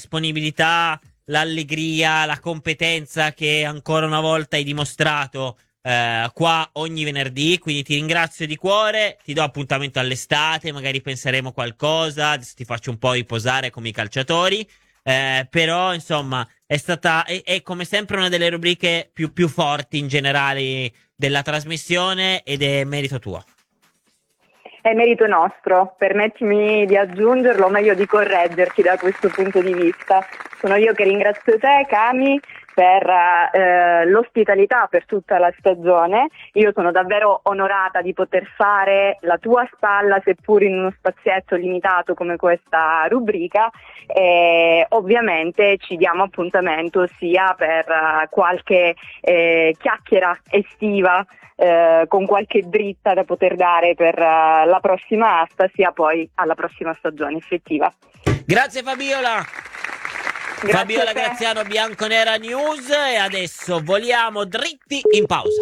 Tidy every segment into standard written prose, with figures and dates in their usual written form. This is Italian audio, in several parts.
disponibilità, l'allegria, la competenza che ancora una volta hai dimostrato qua ogni venerdì, quindi ti ringrazio di cuore, ti do appuntamento all'estate, magari penseremo qualcosa, adesso ti faccio un po' riposare come i calciatori, però insomma è come sempre una delle rubriche più forti in generale della trasmissione ed è merito tuo. È merito nostro, permettimi di aggiungerlo, o meglio di correggerti da questo punto di vista. Sono io che ringrazio te, Cami, per l'ospitalità per tutta la stagione. Io sono davvero onorata di poter fare la tua spalla, seppur in uno spazietto limitato come questa rubrica, e ovviamente ci diamo appuntamento sia per qualche chiacchiera estiva, con qualche dritta da poter dare per la prossima asta, sia poi alla prossima stagione effettiva. Grazie Fabiola. Grazie Fabiola Graziano, Bianconera News, e adesso voliamo dritti in pausa.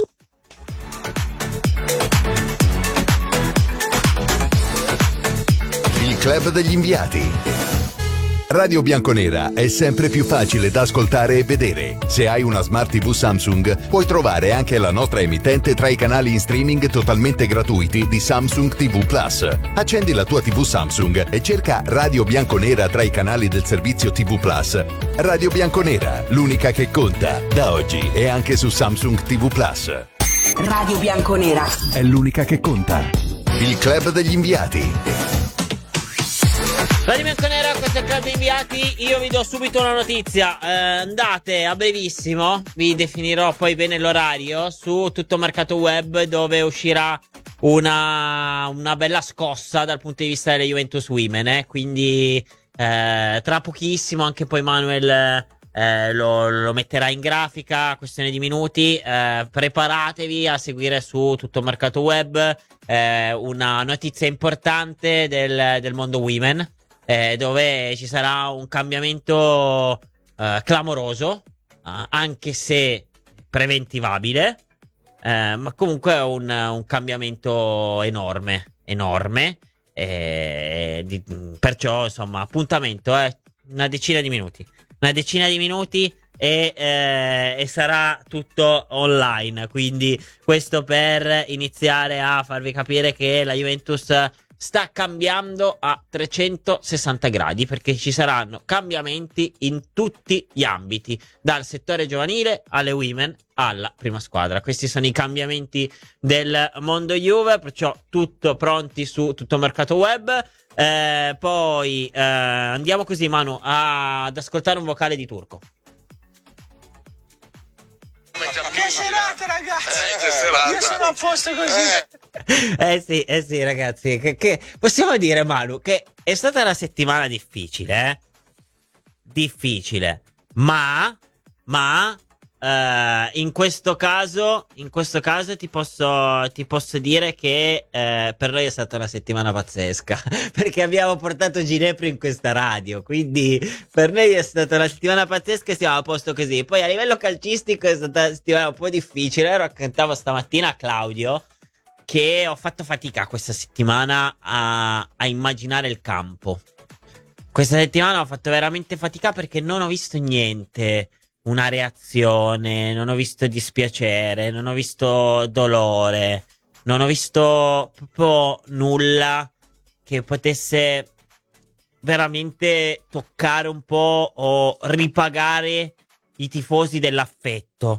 Il club degli inviati. Radio Bianconera è sempre più facile da ascoltare e vedere. Se hai una Smart TV Samsung, puoi trovare anche la nostra emittente tra i canali in streaming totalmente gratuiti di Samsung TV Plus. Accendi la tua TV Samsung e cerca Radio Bianconera tra i canali del servizio TV Plus. Radio Bianconera, l'unica che conta, da oggi è anche su Samsung TV Plus. Radio Bianconera È l'unica che conta. Il club degli inviati. Radio Bianconera, questo è il club degli inviati. Io vi do subito una notizia, andate a brevissimo, vi definirò poi bene l'orario, su Tutto Mercato Web, dove uscirà una bella scossa dal punto di vista delle Juventus Women, quindi tra pochissimo anche poi Manuel lo metterà in grafica, questione di minuti. Preparatevi a seguire su Tutto Mercato Web una notizia importante del mondo women, dove ci sarà un cambiamento clamoroso, anche se preventivabile, ma comunque un cambiamento enorme, perciò insomma appuntamento una decina di minuti e sarà tutto online, quindi questo per iniziare a farvi capire che la Juventus sta cambiando a 360 gradi, perché ci saranno cambiamenti in tutti gli ambiti, dal settore giovanile alle women alla prima squadra. Questi sono i cambiamenti del mondo Juve, perciò tutto pronti su Tutto Mercato Web. Poi andiamo così, Manu, ad ascoltare un vocale di Turco. Che serata, ragazzi! Io sono a posto così. Sì, ragazzi. Che possiamo dire, Manu, che è stata una settimana difficile, difficile, ma in questo caso ti posso dire che per noi è stata una settimana pazzesca, perché abbiamo portato Ginepri in questa radio, quindi per noi è stata una settimana pazzesca e siamo a posto così. Poi a livello calcistico è stata una settimana un po' difficile. Io raccontavo stamattina a Claudio che ho fatto fatica questa settimana a immaginare il campo. Questa settimana ho fatto veramente fatica perché non ho visto niente, una reazione, non ho visto dispiacere, non ho visto dolore, non ho visto proprio nulla che potesse veramente toccare un po' o ripagare i tifosi dell'affetto,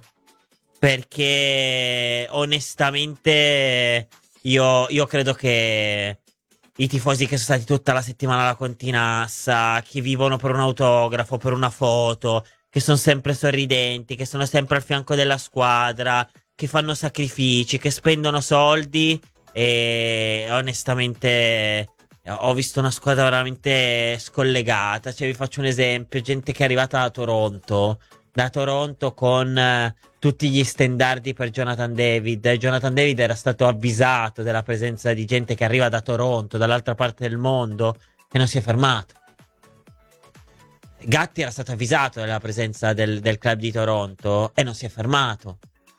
perché onestamente io credo che i tifosi che sono stati tutta la settimana alla Continassa, che vivono per un autografo, per una foto, che sono sempre sorridenti, che sono sempre al fianco della squadra, che fanno sacrifici, che spendono soldi, e onestamente ho visto una squadra veramente scollegata. Cioè, vi faccio un esempio: gente che è arrivata da Toronto con tutti gli stendardi per Jonathan David. Jonathan David era stato avvisato della presenza di gente che arriva da Toronto, dall'altra parte del mondo, e non si è fermato. Gatti era stato avvisato della presenza del club di Toronto e non si è fermato.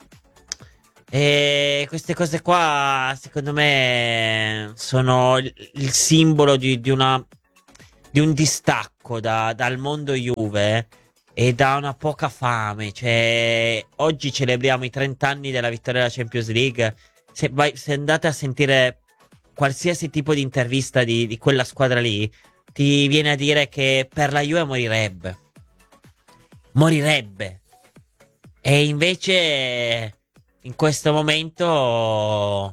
E queste cose qua, secondo me, sono il simbolo di di un distacco dal mondo Juve e da una poca fame. Cioè, oggi celebriamo i 30 anni della vittoria della Champions League. Se andate a sentire qualsiasi tipo di intervista di quella squadra lì, ti viene a dire che per la Juve morirebbe. Morirebbe. E invece in questo momento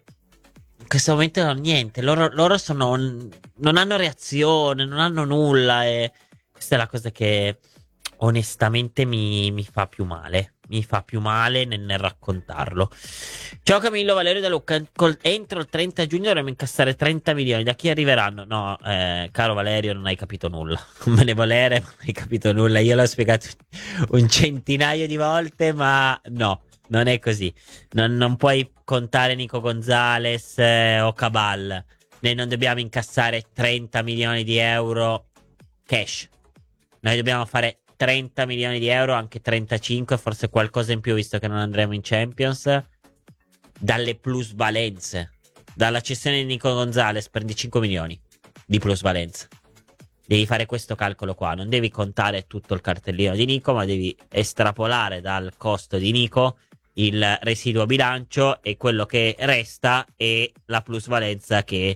niente. Loro non hanno reazione, non hanno nulla. E questa è la cosa che onestamente mi fa più male. Mi fa più male nel raccontarlo. Ciao Camillo, Valerio da Lucca. Entro il 30 giugno dovremmo incassare 30 milioni. Da chi arriveranno? No, caro Valerio, non hai capito nulla. Non me ne volere, ma non hai capito nulla. Io l'ho spiegato un centinaio di volte, ma no, non è così. Non puoi contare Nico Gonzalez o Cabal. Noi non dobbiamo incassare 30 milioni di euro cash. Noi dobbiamo fare 30 milioni di euro, anche 35, forse qualcosa in più, visto che non andremo in Champions, dalle plusvalenze. Dalla cessione di Nico Gonzalez prendi 5 milioni di plusvalenza. Devi fare questo calcolo qua. Non devi contare tutto il cartellino di Nico, ma devi estrapolare dal costo di Nico il residuo bilancio, e quello che resta è la plusvalenza che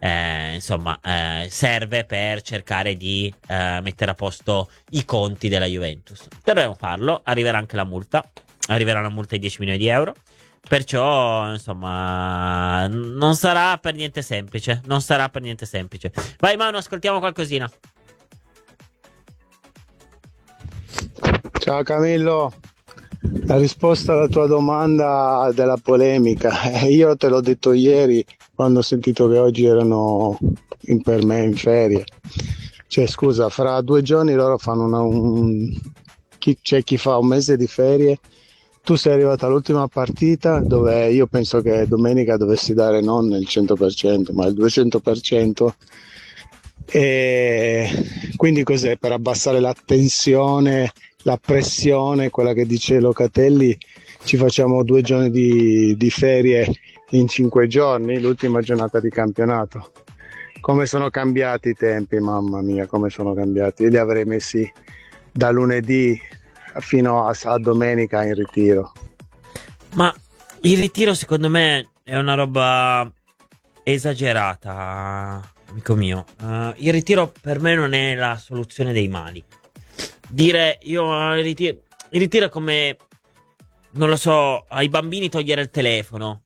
serve per cercare di mettere a posto i conti della Juventus. Dovremo farlo. Arriverà anche la multa. Arriverà una multa di 10 milioni di euro. Perciò, insomma, non sarà per niente semplice. Non sarà per niente semplice. Vai Manu, ascoltiamo qualcosina. Ciao Camillo, la risposta alla tua domanda della polemica, io te l'ho detto ieri quando ho sentito che oggi erano per me in ferie. Cioè, scusa, fra 2 giorni loro fanno c'è chi fa un mese di ferie. Tu sei arrivato all'ultima partita dove io penso che domenica dovessi dare non il 100% ma il 200%, e quindi cos'è? Per abbassare la tensione, la pressione, quella che dice Locatelli, ci facciamo 2 giorni di ferie in 5 giorni, l'ultima giornata di campionato. Come sono cambiati i tempi, mamma mia, come sono cambiati. Io li avrei messi da lunedì fino a domenica in ritiro. Ma il ritiro secondo me è una roba esagerata, amico mio. Il ritiro per me non è la soluzione dei mali. Dire il ritiro è come, non lo so, ai bambini togliere il telefono.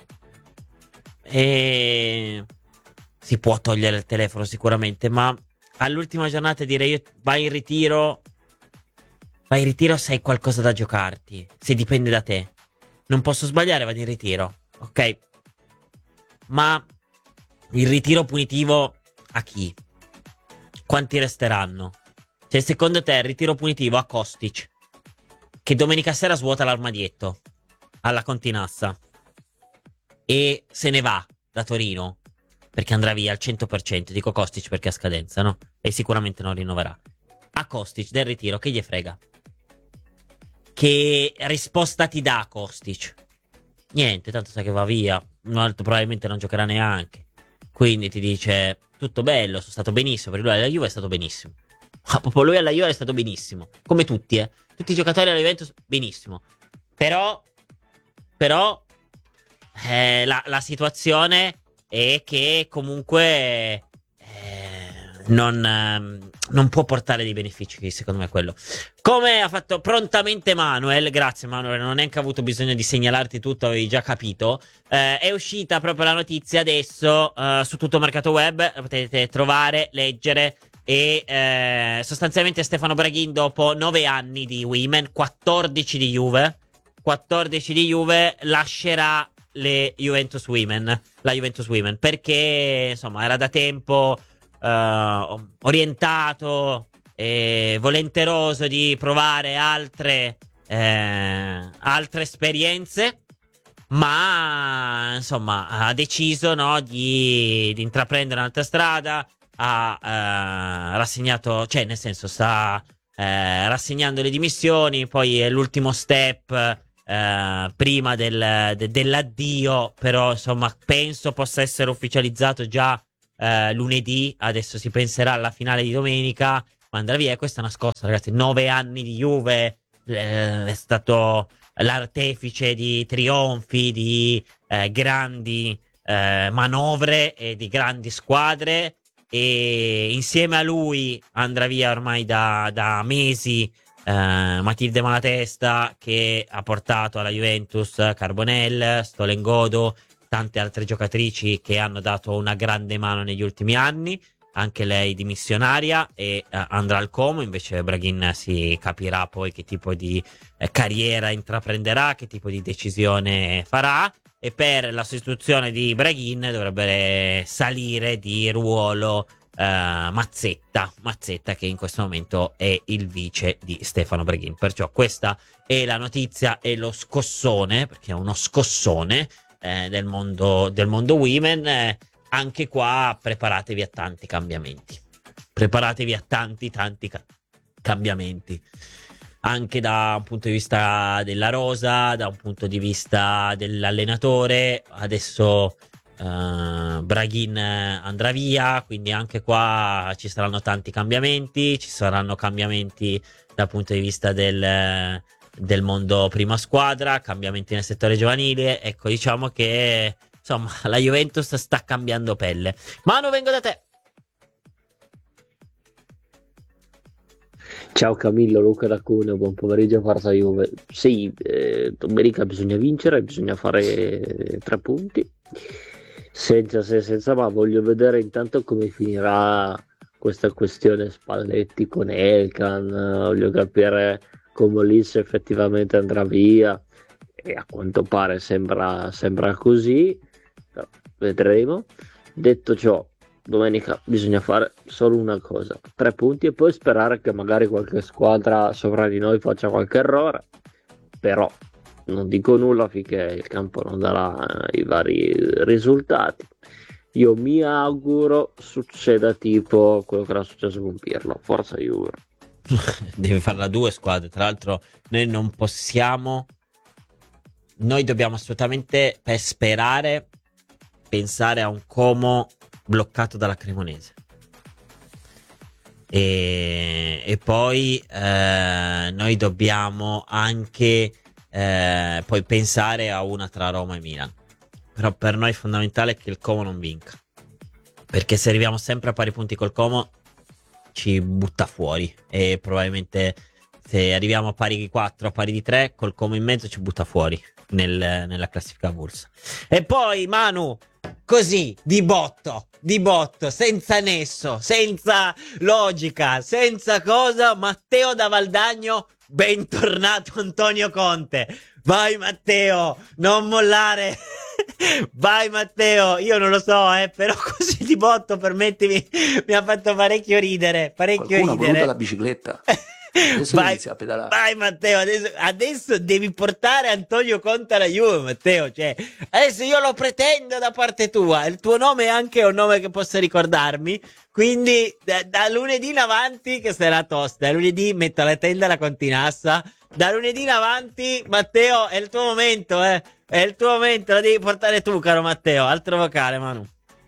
E si può togliere il telefono sicuramente, ma all'ultima giornata dire vai in ritiro se hai qualcosa da giocarti, se dipende da te. Non posso sbagliare, vado in ritiro, ok? Ma il ritiro punitivo a chi? Quanti resteranno? Cioè, secondo te il ritiro punitivo a Kostic, che domenica sera svuota l'armadietto alla Continassa e se ne va da Torino perché andrà via al 100%, dico Kostic perché ha scadenza, no? E sicuramente non rinnoverà. A Kostic del ritiro che gli frega? Che risposta ti dà Kostic? Niente, tanto sa che va via, probabilmente non giocherà neanche. Quindi ti dice tutto bello, sono stato benissimo, per lui alla Juve è stato benissimo. Ma proprio lui alla Juve è stato benissimo, come tutti, tutti i giocatori alla Juventus benissimo. Però la situazione è che comunque non può portare dei benefici, secondo me, quello. Come ha fatto prontamente Manuel, grazie Manuel, non ho neanche avuto bisogno di segnalarti tutto, avevi già capito. È uscita proprio la notizia adesso su tutto il mercato web, la potete trovare, leggere. E sostanzialmente Stefano Braghin, dopo 9 anni di Women, 14 di Juve, lascerà la Juventus Women, perché insomma era da tempo orientato e volenteroso di provare altre esperienze, ma insomma ha deciso, no, di intraprendere un'altra strada. Ha rassegnato, cioè nel senso sta rassegnando le dimissioni, poi è l'ultimo step prima dell'addio, però insomma penso possa essere ufficializzato già lunedì, adesso si penserà alla finale di domenica, ma andrà via. Questa è una scossa, ragazzi. 9 anni di Juve, è stato l'artefice di trionfi, di grandi manovre e di grandi squadre, e insieme a lui andrà via ormai da mesi Matilde Malatesta, che ha portato alla Juventus Carbonell, Stolengodo, tante altre giocatrici che hanno dato una grande mano negli ultimi anni, anche lei dimissionaria, e andrà al Como. Invece Braghin si capirà poi che tipo di carriera intraprenderà, che tipo di decisione farà, e per la sostituzione di Braghin dovrebbe salire di ruolo Mazzetta, che in questo momento è il vice di Stefano Braghin. Perciò questa è la notizia e lo scossone, perché è uno scossone del mondo women. Anche qua preparatevi a tanti cambiamenti. Preparatevi a tanti cambiamenti. Anche da un punto di vista della rosa, da un punto di vista dell'allenatore. Adesso Braghin andrà via, quindi anche qua ci saranno tanti cambiamenti. Ci saranno cambiamenti dal punto di vista del mondo prima squadra, cambiamenti nel settore giovanile. Ecco, diciamo che insomma la Juventus sta cambiando pelle. Manu, vengo da te. Ciao Camillo, Luca da Cuneo, buon pomeriggio, Forza Juve. Sì, domenica bisogna vincere, bisogna fare 3 punti, senza se senza ma. Voglio vedere intanto come finirà questa questione Spalletti con Elkan, voglio capire come Lis effettivamente andrà via, e a quanto pare sembra così, però vedremo. Detto ciò, domenica bisogna fare solo una cosa: 3 punti, e poi sperare che magari qualche squadra sopra di noi faccia qualche errore, però non dico nulla finché il campo non darà i vari risultati. Io mi auguro succeda tipo quello che era successo con Pirlo. Forza Juve. Deve farla 2 squadre, tra l'altro noi non possiamo, noi dobbiamo assolutamente, per sperare, pensare a un Como bloccato dalla Cremonese, e poi noi dobbiamo anche poi pensare a una tra Roma e Milan. Però per noi è fondamentale che il Como non vinca, perché se arriviamo sempre a pari punti col Como ci butta fuori, e probabilmente se arriviamo a pari di 4, a pari di 3, col Como in mezzo ci butta fuori nella classifica avulsa. E poi Manu, così di botto, senza nesso, senza logica, senza cosa, Matteo da Valdagno: bentornato Antonio Conte. Vai Matteo, non mollare. Vai Matteo, io non lo so, però così di botto, permettimi, mi ha fatto parecchio ridere. Qualcuno ha voluto la bicicletta. Adesso inizia a pedalare. Vai Matteo, adesso devi portare Antonio Conte alla Juve, Matteo. Cioè, adesso io lo pretendo da parte tua. Il tuo nome è anche un nome che posso ricordarmi. Quindi da lunedì in avanti, che sarà tosta. Lunedì metto la tenda alla Continassa. Da lunedì in avanti, Matteo, è il tuo momento, È il tuo momento, lo devi portare tu, caro Matteo. Altro vocale, Manu.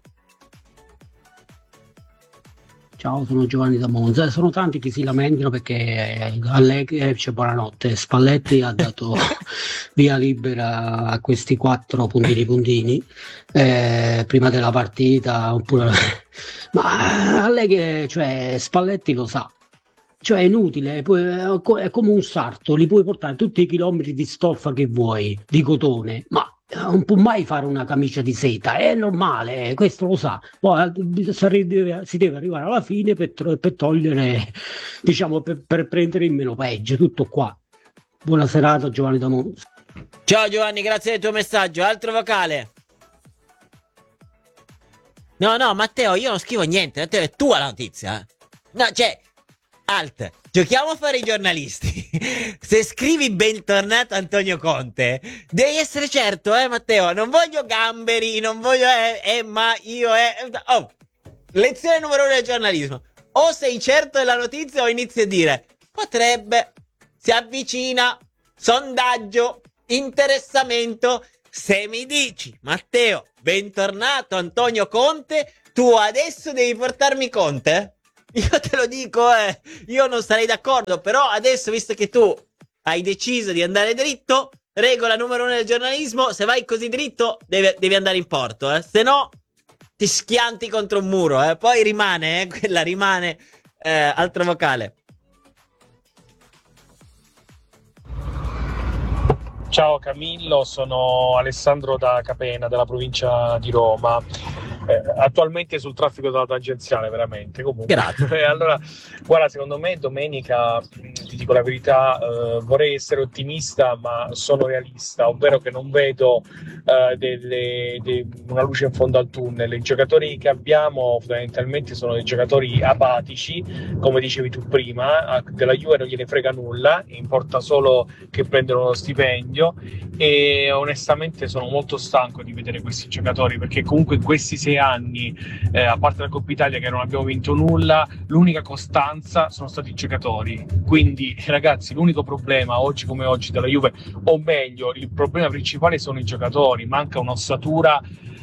Ciao, sono Giovanni da Monza. Sono tanti che si lamentano perché Allegri, cioè, buonanotte, Spalletti ha dato via libera a questi 4 puntini prima della partita, oppure ma Allegri, cioè Spalletti lo sa. Cioè è inutile, è come un sarto, li puoi portare tutti i chilometri di stoffa che vuoi, di cotone, ma non può mai fare una camicia di seta, è normale, questo lo sa. Poi si deve arrivare alla fine per togliere, diciamo, per prendere il meno peggio, tutto qua. Buona serata, Giovanni da Monza. Ciao Giovanni, grazie del tuo messaggio. Altro vocale. No, Matteo, io non scrivo niente, Matteo, è tua la notizia. No, cioè... Alt, giochiamo a fare i giornalisti. Se scrivi bentornato Antonio Conte, devi essere certo, Matteo. Non voglio gamberi, non voglio ma io oh, lezione numero 1 del giornalismo: o sei certo della notizia o inizi a dire potrebbe, si avvicina, sondaggio, interessamento. se mi dici Matteo, bentornato Antonio Conte, tu adesso devi portarmi Conte? Io te lo dico, io non sarei d'accordo, però adesso, visto che tu hai deciso di andare dritto, regola numero 1 del giornalismo, se vai così dritto devi andare in porto, se no ti schianti contro un muro, poi rimane, quella rimane, altro vocale. Ciao Camillo, sono Alessandro da Capena, della provincia di Roma. Attualmente sul traffico della tangenziale, veramente. Comunque. Grazie. Allora, guarda, secondo me domenica, ti dico la verità, vorrei essere ottimista, ma sono realista, ovvero che non vedo una luce in fondo al tunnel. I giocatori che abbiamo fondamentalmente sono dei giocatori apatici, come dicevi tu prima, della Juve non gliene frega nulla, importa solo che prendono lo stipendio, e onestamente sono molto stanco di vedere questi giocatori, perché comunque in questi 6 anni, a parte la Coppa Italia che non abbiamo vinto nulla, l'unica costanza sono stati i giocatori. Quindi ragazzi, l'unico problema oggi come oggi della Juve, o meglio il problema principale, sono i giocatori. Manca un'ossatura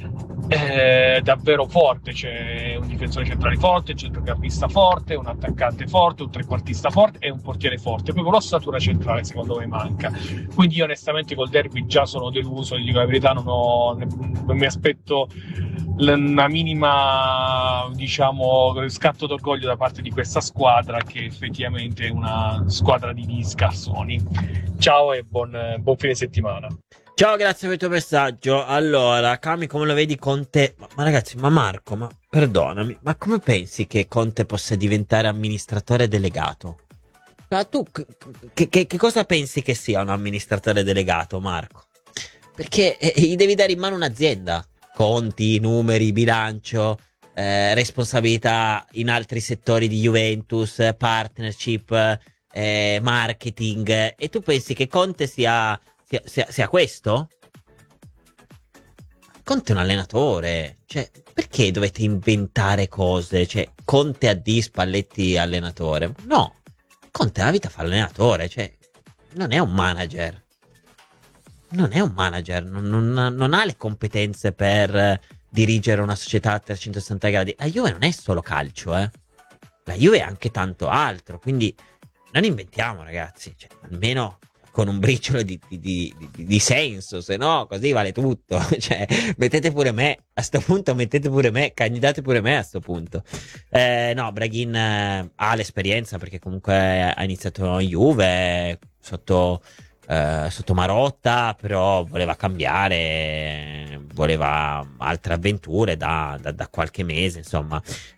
davvero forte, c'è un difensore centrale forte, un centrocampista forte, un attaccante forte, un trequartista forte e un portiere forte. Proprio l'ossatura centrale secondo me manca. Quindi io onestamente col derby già sono deluso, vi dico la verità, non mi aspetto una minima, diciamo, scatto d'orgoglio da parte di questa squadra, che effettivamente è una squadra di scarsoni. Ciao e buon fine settimana. Ciao, grazie per il tuo messaggio. Allora, Cami, come lo vedi Conte? Ma ragazzi, ma Marco, ma perdonami, ma come pensi che Conte possa diventare amministratore delegato? Ma tu che cosa pensi che sia un amministratore delegato, Marco? Perché gli devi dare in mano un'azienda. Conti, numeri, bilancio, responsabilità in altri settori di Juventus, partnership, marketing. E tu pensi che Conte sia questo? Conte è un allenatore, cioè perché dovete inventare cose? Cioè Conte a D, Spalletti allenatore? No, Conte la vita fa allenatore, cioè non è un manager. Non è un manager, non ha le competenze per dirigere una società a 360 gradi. La Juve non è solo calcio, La Juve è anche tanto altro, quindi non inventiamo, ragazzi, cioè, almeno con un briciolo di senso, se no così vale tutto. Cioè, mettete pure me, a sto punto mettete pure me, candidate pure me a sto punto. No, Braghin ha l'esperienza, perché comunque ha iniziato in Juve sotto Marotta, però voleva cambiare, voleva altre avventure da qualche mese, insomma.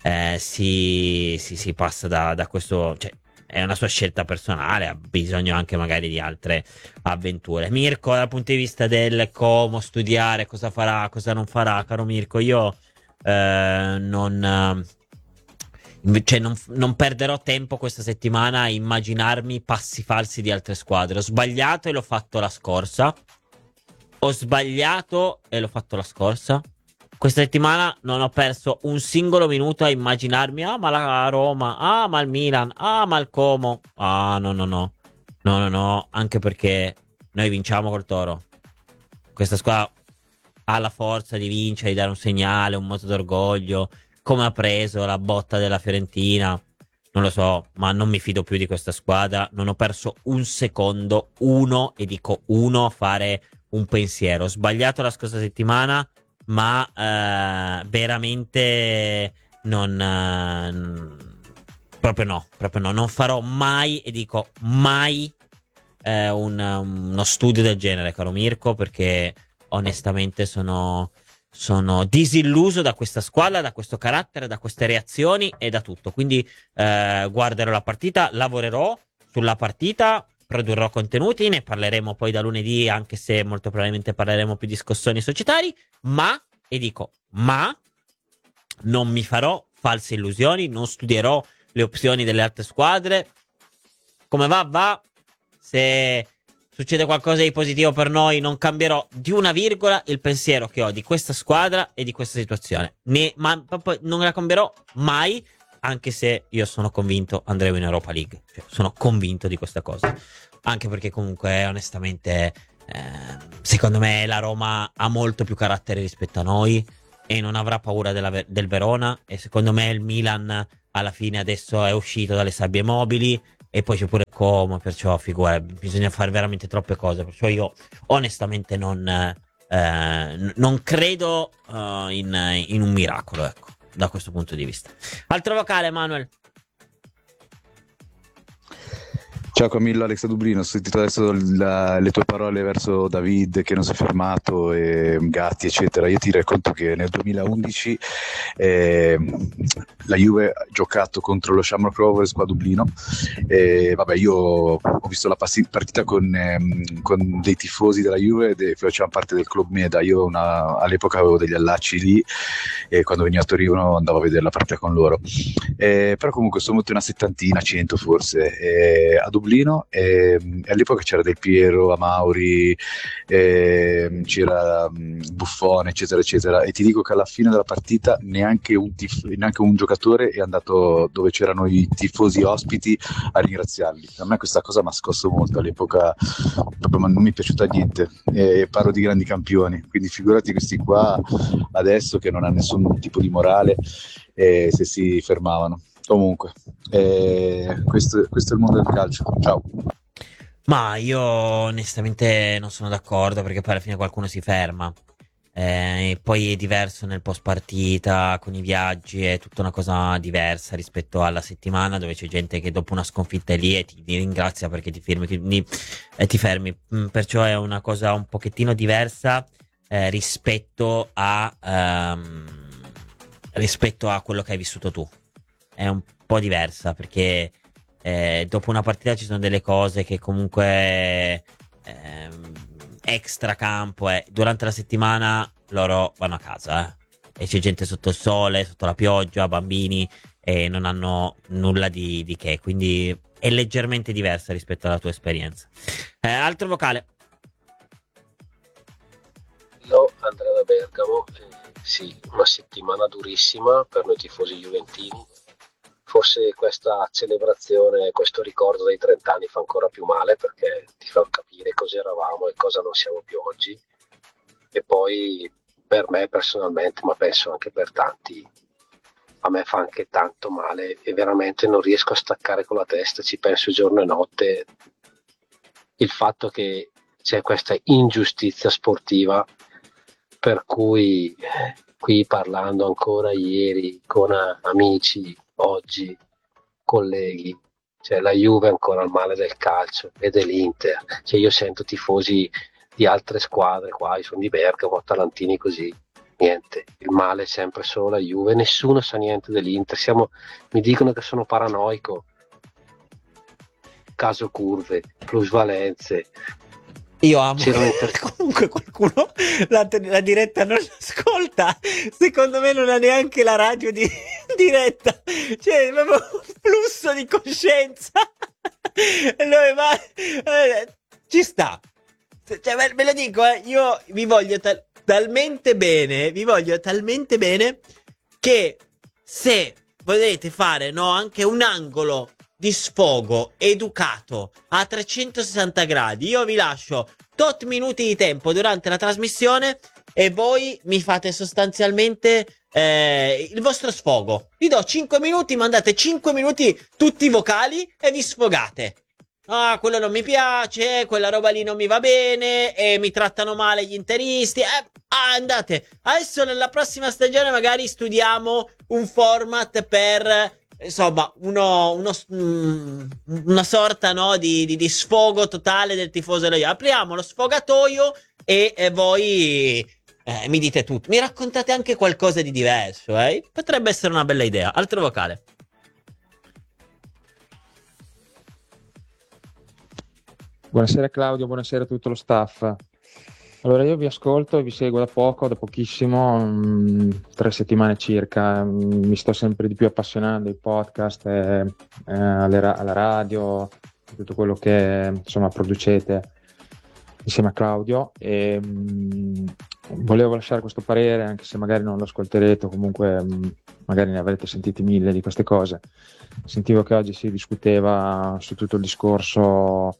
Si passa da questo, cioè è una sua scelta personale, ha bisogno anche magari di altre avventure. Mirko, dal punto di vista del come studiare, cosa farà, cosa non farà, caro Mirko, io non perderò tempo questa settimana a immaginarmi passi falsi di altre squadre. Ho sbagliato e l'ho fatto la scorsa. Questa settimana non ho perso un singolo minuto a immaginarmi ma la Roma, ma il Milan, ma il Como. No, anche perché noi vinciamo col Toro. Questa squadra ha la forza di vincere, di dare un segnale, un moto d'orgoglio. Come ha preso la botta della Fiorentina, non lo so, ma non mi fido più di questa squadra. Non ho perso un secondo, a fare un pensiero. Ho sbagliato la scorsa settimana, ma veramente proprio no, non farò mai, e dico mai, uno studio del genere, caro Mirko, perché onestamente sono disilluso da questa squadra, da questo carattere, da queste reazioni e da tutto. Quindi guarderò la partita, lavorerò sulla partita, produrrò contenuti, ne parleremo poi da lunedì, anche se molto probabilmente parleremo più di scossoni societari, ma non mi farò false illusioni, non studierò le opzioni delle altre squadre. Come va. Se succede qualcosa di positivo per noi, non cambierò di una virgola il pensiero che ho di questa squadra e di questa situazione. Ma proprio non la cambierò mai, anche se io sono convinto andremo in Europa League. Cioè, sono convinto di questa cosa. Anche perché comunque onestamente secondo me la Roma ha molto più carattere rispetto a noi e non avrà paura del Verona, e secondo me il Milan alla fine adesso è uscito dalle sabbie mobili e poi c'è pure Como, perciò figura, bisogna fare veramente troppe cose, perciò io onestamente non credo in un miracolo, ecco, da questo punto di vista. Altro vocale, Manuel. Ciao Camillo, Alex da Dublino. Ho sentito adesso le tue parole verso David che non si è fermato, e Gatti eccetera. Io ti racconto che nel 2011 la Juve ha giocato contro lo Shamrock Rovers qua a Dublino, vabbè, io ho visto la partita con dei tifosi della Juve facevano parte del Club Meda. Io all'epoca avevo degli allacci lì e quando venivo a Torino andavo a vedere la partita con loro, però comunque sono venuti una settantina, 100 forse, a Dublino, e all'epoca c'era Del Piero, Amauri, c'era Buffone eccetera eccetera, e ti dico che alla fine della partita neanche un giocatore è andato dove c'erano i tifosi ospiti a ringraziarli. A me questa cosa mi ha scosso molto all'epoca, proprio non mi è piaciuta niente, parlo di grandi campioni, quindi figurati questi qua adesso che non hanno nessun tipo di morale, se si fermavano. Comunque, questo è il mondo del calcio. Ciao. Ma io onestamente non sono d'accordo, perché poi alla fine qualcuno si ferma, e poi è diverso nel post partita con i viaggi, è tutta una cosa diversa rispetto alla settimana dove c'è gente che dopo una sconfitta è lì e ti ringrazia perché ti fermi, ti fermi. Perciò è una cosa un pochettino diversa rispetto a quello che hai vissuto tu. È un po' diversa perché dopo una partita ci sono delle cose che comunque extra campo, durante la settimana loro vanno a casa e c'è gente sotto il sole, sotto la pioggia, bambini, e non hanno nulla di che, quindi è leggermente diversa rispetto alla tua esperienza. Altro vocale. Andrea da Bergamo. Sì, una settimana durissima per noi tifosi juventini. Forse questa celebrazione, questo ricordo dei 30 anni fa ancora più male, perché ti fa capire cosa eravamo e cosa non siamo più oggi. E poi per me personalmente, ma penso anche per tanti, a me fa anche tanto male e veramente non riesco a staccare con la testa, ci penso giorno e notte, il fatto che c'è questa ingiustizia sportiva, per cui qui parlando ancora ieri con amici, oggi colleghi, cioè la Juve è ancora al male del calcio e dell'Inter, cioè io sento tifosi di altre squadre qua, io sono di Bergamo, atalantini così, niente, il male è sempre solo la Juve, nessuno sa niente dell'Inter, mi dicono che sono paranoico, caso curve, plusvalenze. Io amo comunque qualcuno la diretta non ascolta, secondo me non ha neanche la radio di diretta, cioè proprio un flusso di coscienza. Ci sta, cioè, ve lo dico, io vi voglio talmente bene che se volete fare anche un angolo di sfogo educato a 360 gradi, io vi lascio tot minuti di tempo durante la trasmissione e voi mi fate sostanzialmente il vostro sfogo. Vi do 5 minuti, mandate 5 minuti tutti vocali e vi sfogate. Ah, quello non mi piace, quella roba lì non mi va bene, e mi trattano male gli interisti. Andate. Adesso nella prossima stagione magari studiamo un format per, insomma, una sorta di sfogo totale del tifoso della Juve. Apriamo lo sfogatoio e voi mi dite tutto. Mi raccontate anche qualcosa di diverso, Potrebbe essere una bella idea. Altro vocale. Buonasera Claudio, buonasera a tutto lo staff. Allora, io vi ascolto e vi seguo da pochissimo, 3 settimane circa. Mi sto sempre di più appassionando ai podcast, alla radio, tutto quello che insomma producete insieme a Claudio, e volevo lasciare questo parere, anche se magari non lo ascolterete, o comunque magari ne avrete sentiti 1000 di queste cose. Sentivo che oggi si discuteva su tutto il discorso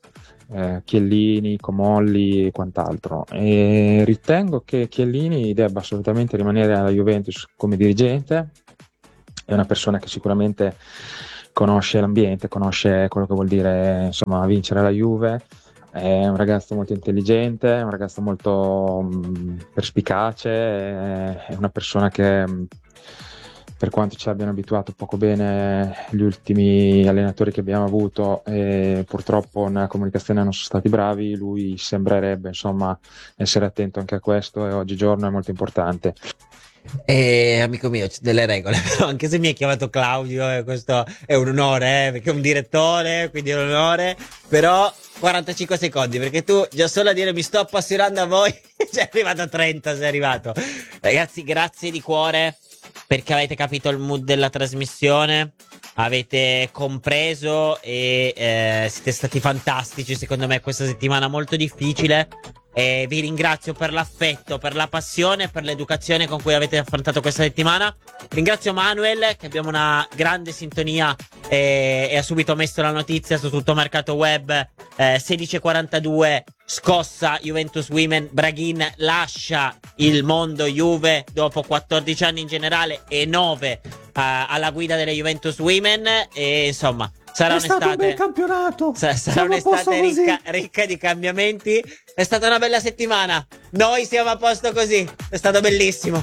Chiellini, Comolli e quant'altro, e ritengo che Chiellini debba assolutamente rimanere alla Juventus come dirigente. È una persona che sicuramente conosce l'ambiente, conosce quello che vuol dire insomma vincere la Juve. È un ragazzo molto intelligente, è un ragazzo molto perspicace, è una persona che, per quanto ci abbiano abituato poco bene gli ultimi allenatori che abbiamo avuto e purtroppo nella comunicazione non sono stati bravi, lui sembrerebbe insomma essere attento anche a questo, e oggigiorno è molto importante. E amico mio, c'è delle regole, però anche se mi hai chiamato Claudio, questo è un onore, perché è un direttore, quindi è un onore, però 45 secondi, perché tu già solo a dire mi sto appassionando a voi, sei arrivato a 30, sei arrivato. Ragazzi, grazie di cuore, perché avete capito il mood della trasmissione, avete compreso e siete stati fantastici, secondo me, questa settimana molto difficile. E vi ringrazio per l'affetto, per la passione, per l'educazione con cui avete affrontato questa settimana. Ringrazio Manuel, che abbiamo una grande sintonia e ha subito messo la notizia su tutto mercato web. 16:42, scossa Juventus Women, Braghin lascia il mondo Juve dopo 14 anni in generale e 9 alla guida delle Juventus Women, e insomma sarà un'estate, un bel campionato. Sarà un'estate ricca di cambiamenti. È stata una bella settimana. Noi siamo a posto così. È stato bellissimo.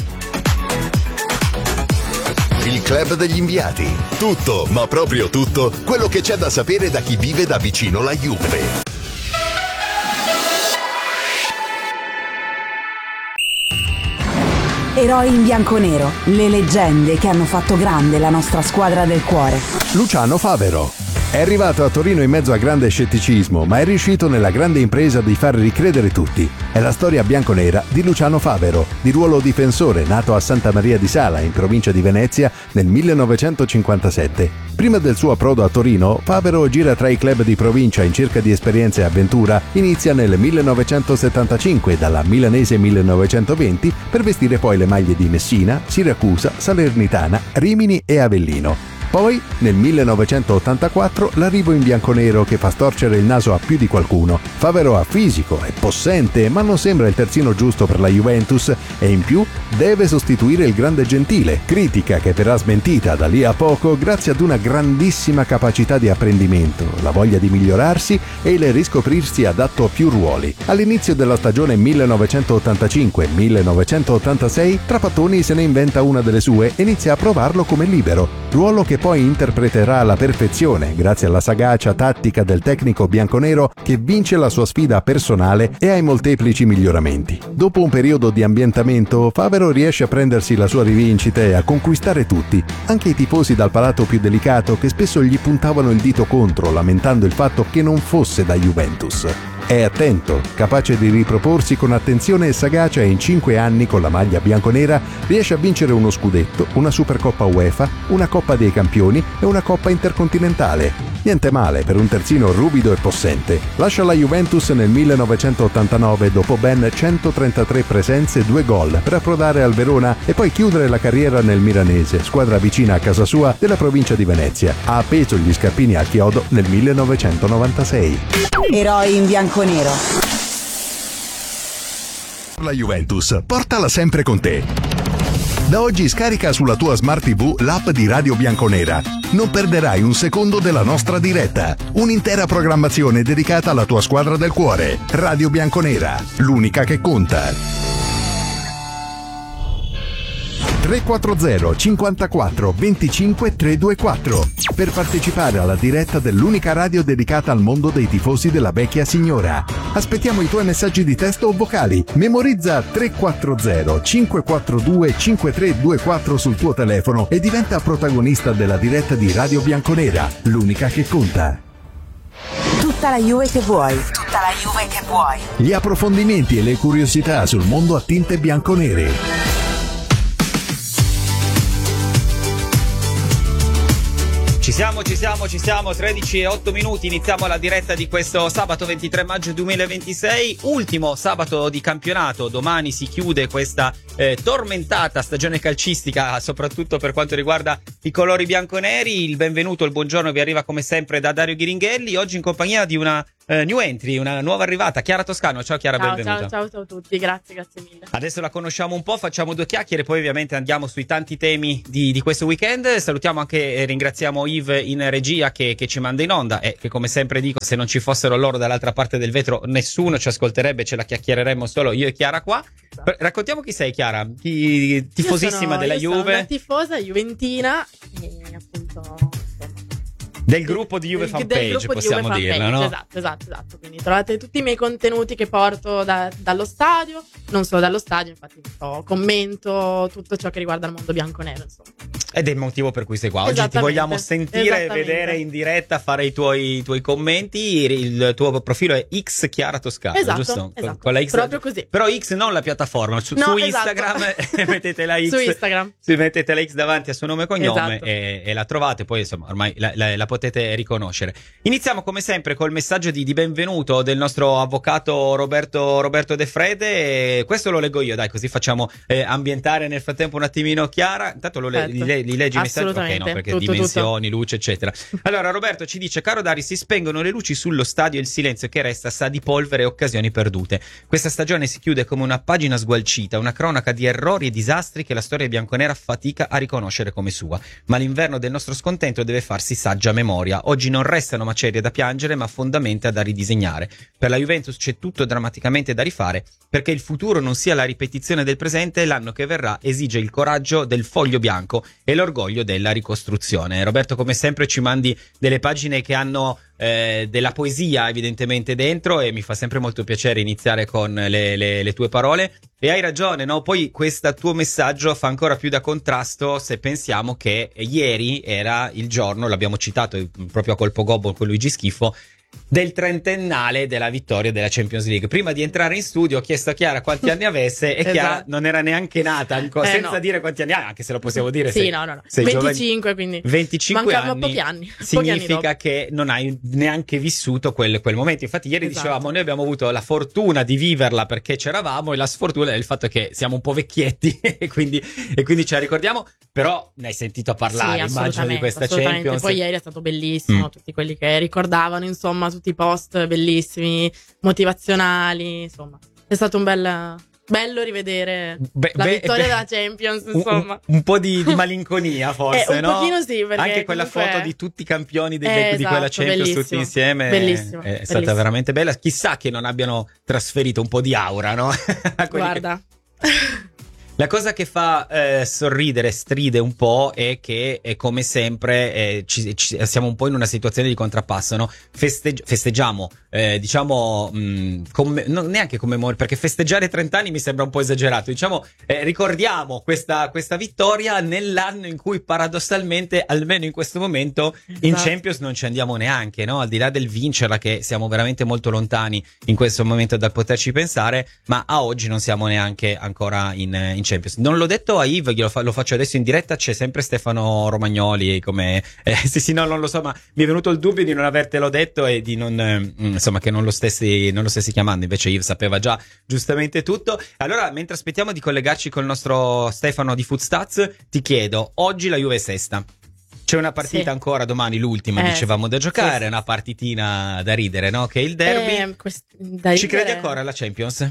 Il club degli inviati. Tutto, ma proprio tutto, quello che c'è da sapere da chi vive da vicino la Juve. Eroi in bianconero, le leggende che hanno fatto grande la nostra squadra del cuore. Luciano Favero. È arrivato a Torino in mezzo a grande scetticismo, ma è riuscito nella grande impresa di far ricredere tutti. È la storia bianconera di Luciano Favero, di ruolo difensore, nato a Santa Maria di Sala, in provincia di Venezia, nel 1957. Prima del suo approdo a Torino, Favero gira tra i club di provincia in cerca di esperienza e avventura. Inizia nel 1975 dalla Milanese 1920 per vestire poi le maglie di Messina, Siracusa, Salernitana, Rimini e Avellino. Poi, nel 1984, l'arrivo in bianconero che fa storcere il naso a più di qualcuno. Favero ha fisico, è possente, ma non sembra il terzino giusto per la Juventus e in più deve sostituire il grande Gentile, critica che verrà smentita da lì a poco grazie ad una grandissima capacità di apprendimento, la voglia di migliorarsi e il riscoprirsi adatto a più ruoli. All'inizio della stagione 1985-1986, Trapattoni se ne inventa una delle sue e inizia a provarlo come libero, ruolo che poi interpreterà alla perfezione grazie alla sagacia tattica del tecnico bianconero che vince la sua sfida personale e ai molteplici miglioramenti. Dopo un periodo di ambientamento, Favero riesce a prendersi la sua rivincita e a conquistare tutti, anche i tifosi dal palato più delicato che spesso gli puntavano il dito contro, lamentando il fatto che non fosse da Juventus. È attento, capace di riproporsi con attenzione e sagacia, e in 5 anni con la maglia bianconera riesce a vincere uno scudetto, una Supercoppa UEFA, una Coppa dei Campioni e una Coppa Intercontinentale. Niente male per un terzino ruvido e possente. Lascia la Juventus nel 1989 dopo ben 133 presenze e 2 gol per approdare al Verona e poi chiudere la carriera nel Milanese, squadra vicina a casa sua della provincia di Venezia. Ha appeso gli scarpini al chiodo nel 1996. Eroi in bianconero. La Juventus, portala sempre con te. Da oggi scarica sulla tua Smart TV l'app di Radio Bianconera. Non perderai un secondo della nostra diretta. Un'intera programmazione dedicata alla tua squadra del cuore. Radio Bianconera, l'unica che conta. 340 54 25 324 per partecipare alla diretta dell'unica radio dedicata al mondo dei tifosi della vecchia signora. Aspettiamo i tuoi messaggi di testo o vocali. Memorizza 340 542 5324 sul tuo telefono e diventa protagonista della diretta di Radio Bianconera, l'unica che conta. Tutta la Juve che vuoi. Tutta la Juve che vuoi. Gli approfondimenti e le curiosità sul mondo a tinte bianconere. Ci siamo, 13:08, iniziamo la diretta di questo sabato 23 maggio 2026, ultimo sabato di campionato. Domani si chiude questa tormentata stagione calcistica, soprattutto per quanto riguarda i colori bianconeri. Il benvenuto, il buongiorno vi arriva come sempre da Dario Ghiringhelli, oggi in compagnia di una new entry, una nuova arrivata, Chiara Toscano. Ciao Chiara, benvenuta. Ciao a tutti, grazie mille. Adesso la conosciamo un po', facciamo 2 chiacchiere, poi ovviamente andiamo sui tanti temi di questo weekend. Salutiamo anche e ringraziamo Yves in regia che ci manda in onda e che, come sempre dico, se non ci fossero loro dall'altra parte del vetro nessuno ci ascolterebbe, ce la chiacchiereremo solo io e Chiara qua. Raccontiamo chi sei, Chiara, tifosissima della Juve. Sono una tifosa juventina e appunto del gruppo di Juve Fanpage, possiamo dirlo, no? Esatto. Quindi trovate tutti i miei contenuti che porto dallo stadio, non solo dallo stadio, infatti commento tutto ciò che riguarda il mondo bianconero, insomma. Ed è il motivo per cui sei qua. Oggi ti vogliamo sentire e vedere in diretta, fare i tuoi commenti. Il tuo profilo è X Chiara Toscano, giusto? Con la X, proprio così. Però X non la piattaforma, su Instagram mettete la X. Su Instagram. Mettete la X davanti a suo nome e cognome e la trovate, poi insomma ormai la potete riconoscere. Iniziamo come sempre col messaggio di benvenuto del nostro avvocato Roberto De Frede. Questo lo leggo io, dai, così facciamo ambientare nel frattempo un attimino Chiara. Intanto li leggi i messaggi, ok, no, perché dimensioni, luce, eccetera. Allora Roberto ci dice: caro Dari, si spengono le luci sullo stadio e il silenzio che resta sa di polvere e occasioni perdute. Questa stagione si chiude come una pagina sgualcita, una cronaca di errori e disastri che la storia bianconera fatica a riconoscere come sua. Ma l'inverno del nostro scontento deve farsi saggia memoria. Oggi non restano macerie da piangere, ma fondamenta da ridisegnare. Per la Juventus c'è tutto drammaticamente da rifare, perché il futuro non sia la ripetizione del presente e l'anno che verrà esige il coraggio del foglio bianco e l'orgoglio della ricostruzione. Roberto, come sempre ci mandi delle pagine che hanno della poesia evidentemente dentro e mi fa sempre molto piacere iniziare con le tue parole. E hai ragione, no? Poi questo tuo messaggio fa ancora più da contrasto se pensiamo che ieri era il giorno, l'abbiamo citato proprio a colpo gobbo con Luigi Schifo, del trentennale della vittoria della Champions League. Prima di entrare in studio ho chiesto a Chiara quanti anni avesse e Chiara non era neanche nata ancora, senza dire quanti anni ha, anche se lo possiamo dire. Sì, no. 25, quindi 25 mancavano pochi anni. Significa che non hai neanche vissuto quel momento. Infatti ieri dicevamo, noi abbiamo avuto la fortuna di viverla perché c'eravamo, e la sfortuna è il fatto che siamo un po' vecchietti e quindi ce la ricordiamo. Però ne hai sentito parlare, immagino, di questa Champions. Poi ieri è stato bellissimo, tutti quelli che ricordavano, insomma, tutti i post bellissimi, motivazionali, insomma. È stato un bello rivedere la vittoria della Champions, insomma. Un po' di malinconia, forse, no? Un pochino sì, perché anche quella foto di tutti i campioni di quella Champions tutti insieme è stata veramente bella. Chissà che non abbiano trasferito un po' di aura, no? Guarda. La cosa che fa sorridere, stride un po', è che come sempre siamo un po' in una situazione di contrappasso, no? Festeggiamo, diciamo, non neanche commemorare, perché festeggiare 30 anni mi sembra un po' esagerato, diciamo, ricordiamo questa vittoria nell'anno in cui paradossalmente, almeno in questo momento, in Champions non ci andiamo neanche, no? Al di là del vincerla, che siamo veramente molto lontani in questo momento dal poterci pensare, ma a oggi non siamo neanche ancora in Champions. Non l'ho detto a Yves, lo faccio adesso in diretta, c'è sempre Stefano Romagnoli come sì, no, non lo so, ma mi è venuto il dubbio di non avertelo detto e di non insomma, che non lo stessi chiamando, invece Yves sapeva già giustamente tutto. Allora, mentre aspettiamo di collegarci col nostro Stefano di Footstats, ti chiedo, oggi la Juve è sesta. C'è una partita ancora domani, l'ultima, dicevamo, da giocare, una partitina da ridere, no? Che è il derby. Ci credi ancora alla Champions?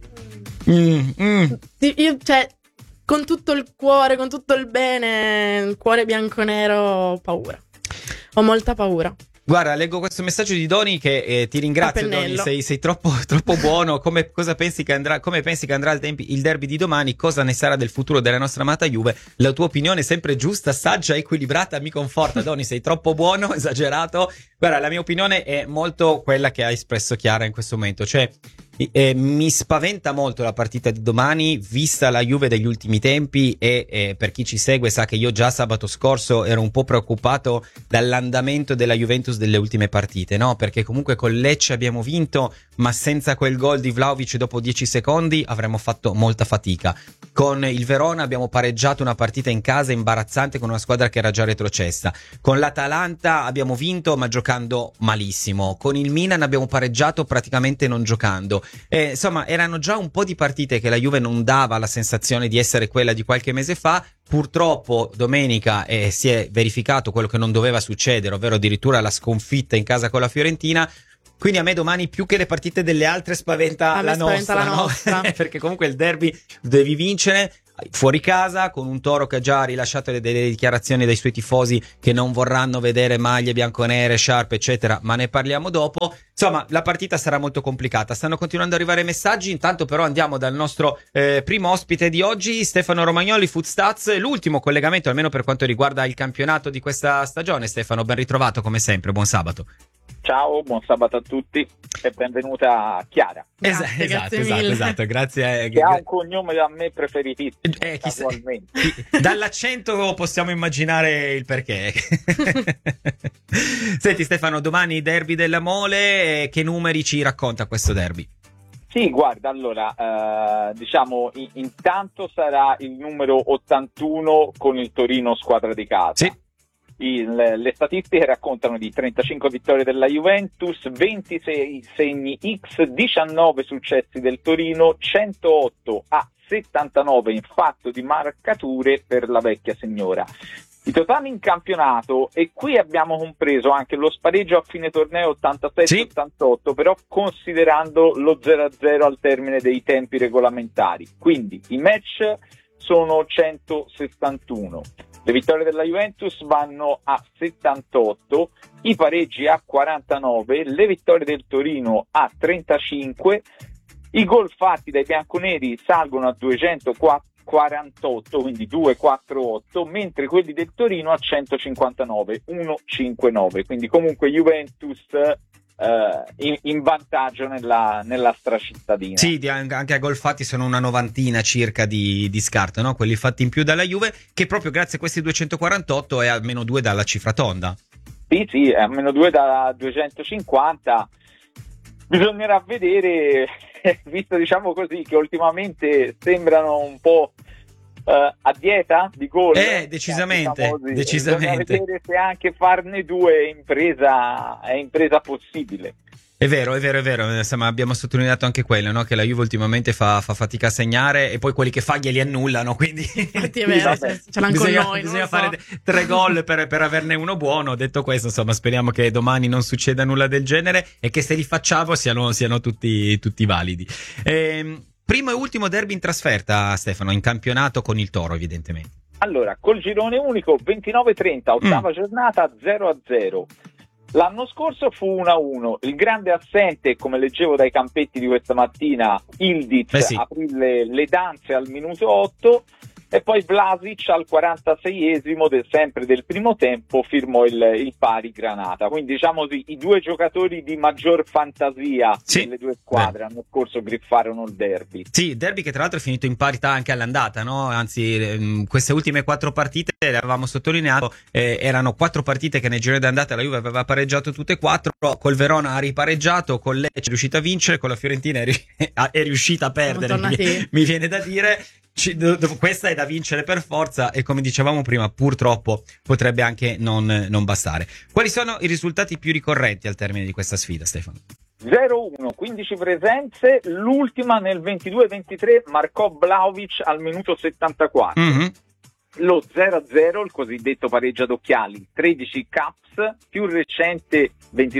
Io, cioè, con tutto il cuore, con tutto il bene, il cuore bianconero, ho paura. Ho molta paura. Guarda, leggo questo messaggio di Doni che ti ringrazio, Doni, sei troppo buono. Come pensi che andrà il derby di domani? Cosa ne sarà del futuro della nostra amata Juve? La tua opinione è sempre giusta, saggia, equilibrata, mi conforta. Doni, sei troppo buono, esagerato. Guarda, la mia opinione è molto quella che ha espresso Chiara in questo momento, cioè mi spaventa molto la partita di domani, vista la Juve degli ultimi tempi, e per chi ci segue sa che io già sabato scorso ero un po' preoccupato dall'andamento della Juventus delle ultime partite, no? Perché comunque con Lecce abbiamo vinto, ma senza quel gol di Vlahovic dopo 10 secondi avremmo fatto molta fatica. Con il Verona abbiamo pareggiato una partita in casa imbarazzante con una squadra che era già retrocessa. Con l'Atalanta abbiamo vinto ma giocando malissimo. Con il Milan abbiamo pareggiato praticamente non giocando. Insomma, erano già un po' di partite che la Juve non dava la sensazione di essere quella di qualche mese fa. Purtroppo domenica si è verificato quello che non doveva succedere, ovvero addirittura la sconfitta in casa con la Fiorentina. Quindi a me domani più che le partite delle altre spaventa la nostra. Perché comunque il derby devi vincere fuori casa con un Toro che ha già rilasciato delle dichiarazioni dai suoi tifosi che non vorranno vedere maglie bianconere, sciarpe eccetera, ma ne parliamo dopo. Insomma, la partita sarà molto complicata. Stanno continuando ad arrivare messaggi, intanto però andiamo dal nostro primo ospite di oggi, Stefano Romagnoli, Footstats, l'ultimo collegamento almeno per quanto riguarda il campionato di questa stagione. Stefano, ben ritrovato come sempre, buon sabato. Ciao, buon sabato a tutti e benvenuta Chiara. Esatto, grazie. Che ha un cognome da me preferitissimo. Dall'accento possiamo immaginare il perché. Senti Stefano, domani derby della Mole, che numeri ci racconta questo derby? Sì, guarda, allora, diciamo, intanto sarà il numero 81 con il Torino squadra di casa. Sì. Le statistiche raccontano di 35 vittorie della Juventus, 26 segni X, 19 successi del Torino, 108 a 79 in fatto di marcature per la vecchia signora. I totali in campionato, e qui abbiamo compreso anche lo spareggio a fine torneo 87-88, però considerando lo 0-0 al termine dei tempi regolamentari. Quindi i match sono 161. Le vittorie della Juventus vanno a 78, i pareggi a 49, le vittorie del Torino a 35, i gol fatti dai bianconeri salgono a 248, quindi 248, mentre quelli del Torino a 159, 159, quindi comunque Juventus in vantaggio nella stracittadina. Sì, anche a gol fatti sono una novantina circa di scarto, no? Quelli fatti in più dalla Juve, che proprio grazie a questi 248 è a meno 2 dalla cifra tonda. Sì, è a meno 2 da 250. Bisognerà vedere, visto diciamo così che ultimamente sembrano un po' a dieta di gol. Decisamente. Bisogna vedere se anche farne 2 è impresa possibile. È vero, insomma abbiamo sottolineato anche quello, no? Che la Juve ultimamente fa fatica a segnare e poi quelli che fa glieli annullano, quindi è vero, ce l'hanno con noi. Bisogna fare 3 gol per averne uno buono. Detto questo, insomma, speriamo che domani non succeda nulla del genere e che se li facciamo siano tutti validi. Primo e ultimo derby in trasferta, Stefano, in campionato con il Toro, evidentemente. Allora, col girone unico 29-30, ottava giornata 0-0. L'anno scorso fu 1-1. Il grande assente, come leggevo dai campetti di questa mattina, Ildiz aprì le danze al minuto 8 e poi Vlasic al 46esimo sempre del primo tempo firmò il pari Granata. Quindi diciamo così, i 2 giocatori di maggior fantasia delle 2 squadre l'anno scorso griffarono il derby. Sì, il derby che tra l'altro è finito in parità anche all'andata, no? Anzi, queste ultime 4 partite le avevamo sottolineato, erano 4 partite che nel girone d'andata la Juve aveva pareggiato tutte e 4, col Verona ha ripareggiato, con Lecce è riuscita a vincere, con la Fiorentina è riuscita a perdere, mi viene da dire. Questa è da vincere per forza e come dicevamo prima purtroppo potrebbe anche non bastare. Quali sono i risultati più ricorrenti al termine di questa sfida, Stefano? 0-1, 15 presenze, l'ultima nel 22-23 marcò Vlahovic al minuto 74. Lo 0-0, il cosiddetto pareggio ad occhiali, 13 Caps, più recente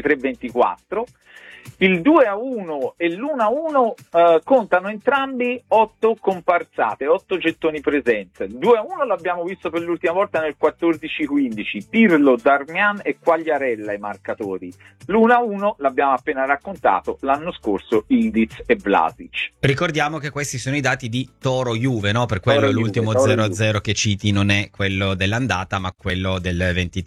23-24. Il 2-1 e l'1-1 contano entrambi 8 comparsate, 8 gettoni presenze. Il 2-1 l'abbiamo visto per l'ultima volta nel 14-15, Pirlo, Darmian e Quagliarella i marcatori. L'1-1 l'abbiamo appena raccontato, l'anno scorso Ildiz e Vlasic. Ricordiamo che questi sono i dati di Toro-Juve, no? Per quello l'ultimo 0-0 che citi non è quello dell'andata, ma quello del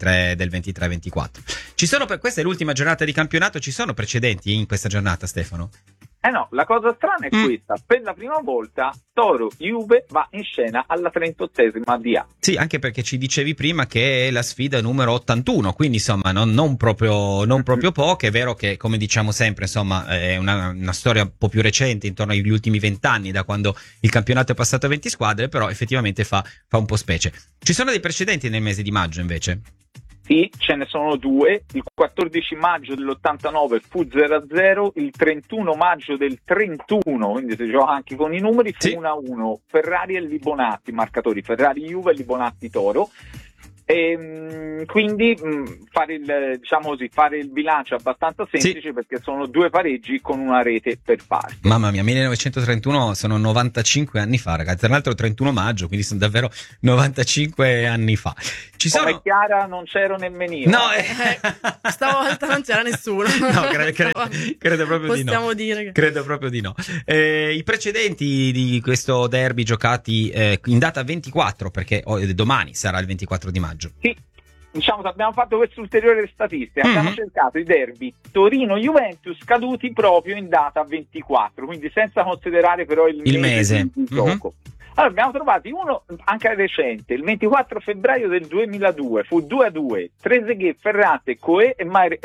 23-24. Ci sono, questa è l'ultima giornata di campionato, ci sono precedenti in questa giornata, Stefano? No, la cosa strana è questa. Per la prima volta Toro-Juve va in scena alla 38esima di A. Sì, anche perché ci dicevi prima che è la sfida numero 81, quindi insomma non proprio poco. È vero che, come diciamo sempre, insomma è una storia un po' più recente, intorno agli ultimi 20 anni, da quando il campionato è passato a 20 squadre, però effettivamente fa un po' specie. Ci sono dei precedenti nel mese di maggio invece? Sì, ce ne sono 2. Il 14 maggio dell'89 fu 0-0, il 31 maggio del 31, quindi si gioca anche con i numeri, fu 1-1. Ferrari e Libonati, marcatori Ferrari Juve e Libonati Toro. E quindi fare il bilancio è abbastanza semplice, perché sono 2 pareggi con una rete per parte. Mamma mia, 1931 sono 95 anni fa, ragazzi. Tra l'altro 31 maggio, quindi sono davvero 95 anni fa. Ci sono... Come Chiara non c'ero nemmeno io. No, stavolta non c'era nessuno. No, credo proprio di no. Possiamo dire che... Credo proprio di no. I precedenti di questo derby giocati in data 24, perché domani sarà il 24 di maggio. Sì, diciamo che abbiamo fatto questa ulteriore statistica. Abbiamo cercato i derby Torino-Juventus caduti proprio in data 24, quindi senza considerare però il mese di gioco. Allora abbiamo trovato uno anche recente, il 24 febbraio del 2002, fu 2-2, Trezeguet, Ferrate, Coe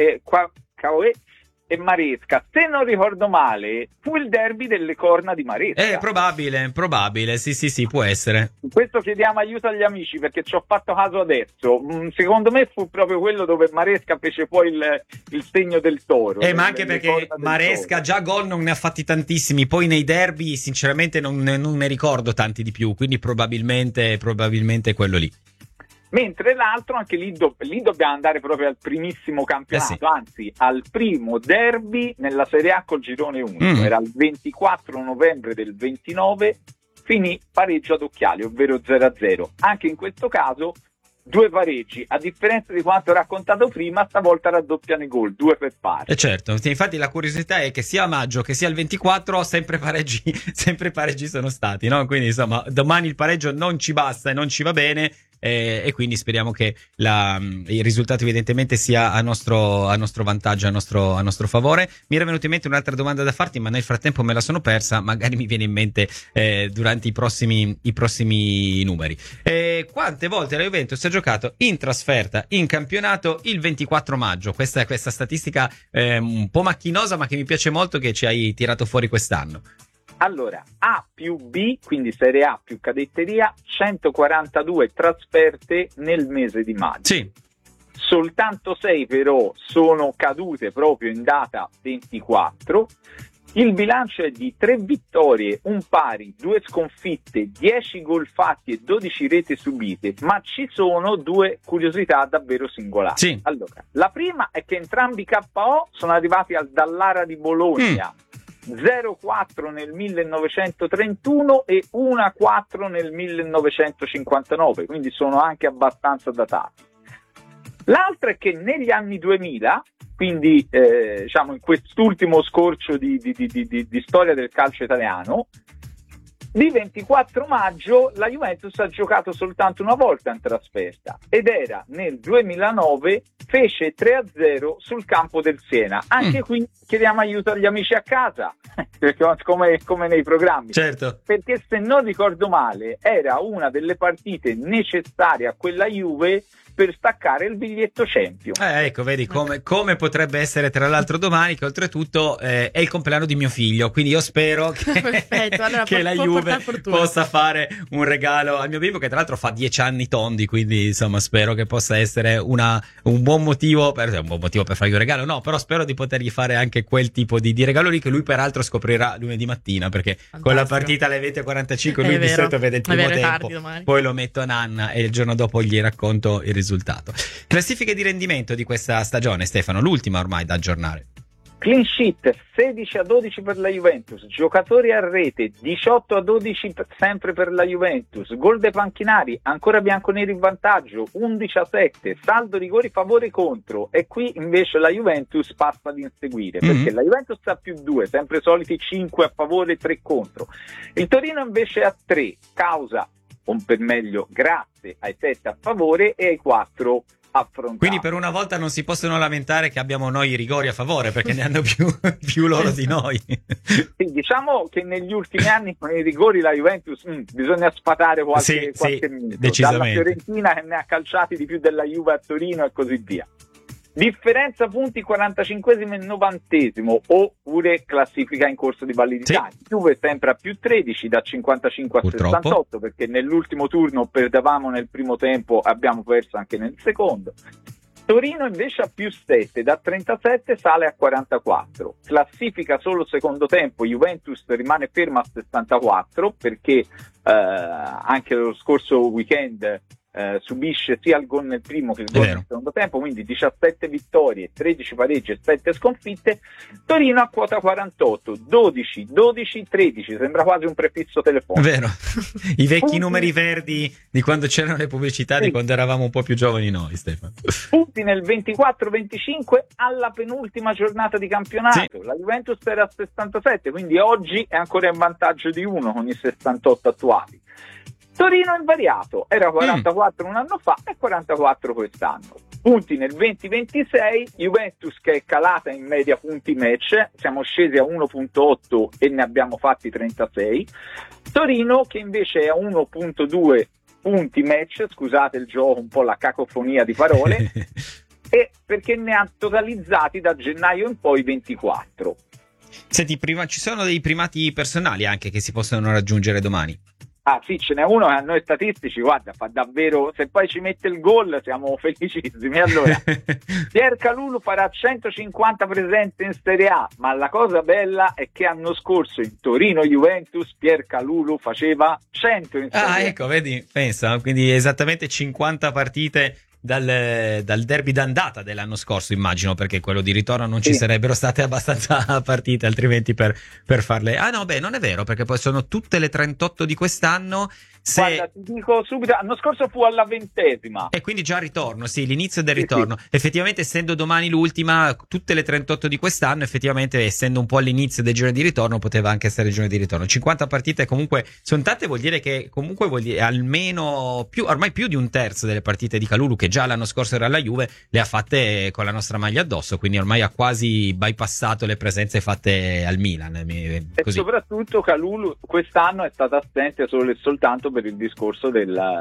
e Maresca. Se non ricordo male, fu il derby delle corna di Maresca. Probabile, sì, può essere. Questo chiediamo aiuto agli amici, perché ci ho fatto caso adesso. Secondo me fu proprio quello dove Maresca fece poi il segno del toro. Ma anche perché Maresca già gol non ne ha fatti tantissimi, poi nei derby sinceramente non ne ricordo tanti di più, quindi probabilmente quello lì. Mentre l'altro, anche lì dobbiamo andare proprio al primissimo campionato, anzi al primo derby nella Serie A col girone 1. Era il 24 novembre del 29, finì pareggio ad occhiali, ovvero 0-0. Anche in questo caso 2 pareggi, a differenza di quanto raccontato prima, stavolta raddoppiano i gol, 2 per parte. Certo, infatti la curiosità è che sia a maggio che sia il 24 sempre pareggi sono stati, no? Quindi insomma domani il pareggio non ci basta e non ci va bene. E quindi speriamo che il risultato evidentemente sia a nostro vantaggio, a nostro favore. Mi era venuta in mente un'altra domanda da farti, ma nel frattempo me la sono persa, magari mi viene in mente durante i prossimi numeri. Quante volte la Juventus ha giocato in trasferta in campionato il 24 maggio? Questa statistica un po' macchinosa, ma che mi piace molto, che ci hai tirato fuori quest'anno. Allora, A più B, quindi Serie A più cadetteria, 142 trasferte nel mese di maggio. Sì. Soltanto 6 però sono cadute proprio in data 24. Il bilancio è di 3 vittorie, un pari, 2 sconfitte, 10 gol fatti e 12 reti subite, ma ci sono 2 curiosità davvero singolari. Sì. Allora, la prima è che entrambi KO sono arrivati al Dallara di Bologna. 0-4 nel 1931 e 1-4 nel 1959, quindi sono anche abbastanza datati. L'altra è che negli anni 2000, quindi in quest'ultimo scorcio di storia del calcio italiano, di 24 maggio la Juventus ha giocato soltanto una volta in trasferta, ed era nel 2009, fece 3-0 sul campo del Siena. Anche qui chiediamo aiuto agli amici a casa, come nei programmi. Certo. Perché se non ricordo male era una delle partite necessarie a quella Juve per staccare il biglietto Champions. Ecco, vedi come potrebbe essere tra l'altro domani, che oltretutto è il compleanno di mio figlio, quindi io spero che la Juve possa fare un regalo al mio bimbo, che tra l'altro fa 10 anni tondi, quindi insomma spero che possa essere un buon motivo per fargli un regalo, no, però spero di potergli fare anche quel tipo di regalo lì, che lui peraltro scoprirà lunedì mattina, perché con la partita alle 20:45 lui di solito vede il primo tempo, poi lo metto a nanna e il giorno dopo gli racconto il risultato. Classifiche di rendimento di questa stagione, Stefano, l'ultima ormai da aggiornare. Clean sheet 16-12 per la Juventus, giocatori a rete 18-12 sempre per la Juventus, gol dei panchinari ancora bianconeri in vantaggio 11-7, saldo rigori favore contro, e qui invece la Juventus passa ad inseguire, perché la Juventus ha più 2, sempre soliti 5 a favore, 3 contro. Il Torino invece ha 3, causa o per meglio grazie ai 7 a favore e ai 4 affrontati. Quindi per una volta non si possono lamentare che abbiamo noi i rigori a favore, perché ne hanno più loro di noi. Sì, diciamo che negli ultimi anni con i rigori la Juventus bisogna sfatare qualche minuto. Decisamente. Dalla Fiorentina che ne ha calciati di più della Juve a Torino e così via. Differenza punti 45esimo e 90esimo, oppure classifica in corso di validità. Sì. Juve sempre a più 13 da 55 a 68, perché nell'ultimo turno perdevamo nel primo tempo, abbiamo perso anche nel secondo. Torino invece a più 7, da 37 sale a 44. Classifica solo secondo tempo, Juventus rimane ferma a 64, perché anche lo scorso weekend subisce sia il gol nel primo che il gol nel secondo tempo, quindi 17 vittorie, 13 pareggi e 7 sconfitte. Torino a quota 48, 12, 12, 13, sembra quasi un prefisso telefonico. Vero, i vecchi numeri verdi di quando c'erano le pubblicità, di quando eravamo un po' più giovani noi, Stefano. Punti nel 24-25 alla penultima giornata di campionato, la Juventus era a 67, quindi oggi è ancora in vantaggio di 1 con i 68 attuali. Torino invariato, era 44 un anno fa e 44 quest'anno. Punti nel 20-26, Juventus che è calata in media punti match, siamo scesi a 1.8 e ne abbiamo fatti 36. Torino che invece è a 1.2 punti match, scusate il gioco, un po' la cacofonia di parole, e perché ne ha totalizzati da gennaio in poi 24. Senti, ci sono dei primati personali anche che si possono raggiungere domani. Ah sì, ce n'è uno che a noi statistici, guarda, fa davvero, se poi ci mette il gol siamo felicissimi. Allora, Pier Calulu farà 150 presenze in Serie A, ma la cosa bella è che l'anno scorso in Torino-Juventus Pier Calulu faceva 100 in Serie A. Ah, ecco, vedi, pensa, quindi esattamente 50 partite dal derby d'andata dell'anno scorso, immagino, perché quello di ritorno non ci sarebbero state abbastanza partite altrimenti per farle. Ah no, beh, non è vero, perché poi sono tutte le 38 di quest'anno. Guarda, ti dico subito, l'anno scorso fu alla 20ª. E quindi già ritorno, sì, l'inizio del ritorno. Sì. Effettivamente, essendo domani l'ultima, tutte le 38 di quest'anno, effettivamente, essendo un po' all'inizio del girone di ritorno, poteva anche essere il girone di ritorno. 50 partite comunque sono tante, vuol dire che comunque almeno ormai più di un terzo delle partite di Calulu, che già l'anno scorso era alla Juve, le ha fatte con la nostra maglia addosso, quindi ormai ha quasi bypassato le presenze fatte al Milan. Così. E soprattutto Calulu quest'anno è stato assente solo e soltanto per il discorso